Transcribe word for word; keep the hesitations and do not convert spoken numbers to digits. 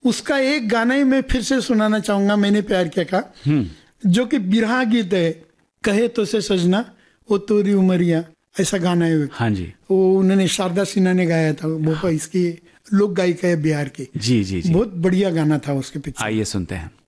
उसका एक गाना ही मैं फिर से सुनाना चाहूंगा, मैंने प्यार किया का, जो कि बिरहा गीत है, कहे तो से सजना वो तोरी उमरिया, ऐसा गाना है। हाँ जी, वो उन्होंने शारदा सिन्हा ने गाया था, वो इसकी लोक गायिका है बिहार की। जी जी जी, बहुत बढ़िया गाना था उसके पीछे। आइए सुनते हैं।